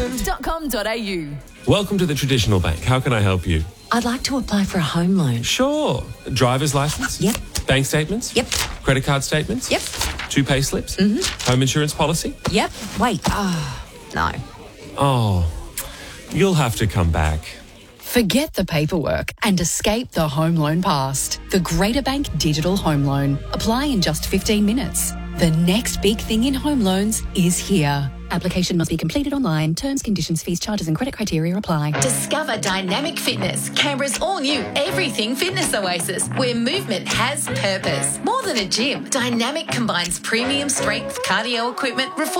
Bank.com.au. Welcome to the Traditional Bank. How can I help you? I'd like to apply for a home loan. Sure. Driver's license? Yep. Bank statements? Yep. Credit card statements? Yep. 2 pay slips? Mm-hmm. Home insurance policy? Yep. Wait. No. Oh, you'll have to come back. Forget the paperwork and escape the home loan past. The Greater Bank Digital Home Loan. Apply in just 15 minutes. The next big thing in home loans is here. Application must be completed online. Terms, conditions, fees, charges and credit criteria apply. Discover Dynamic Fitness, Canberra's all-new everything fitness oasis, where movement has purpose. More than a gym, Dynamic combines premium strength cardio equipment,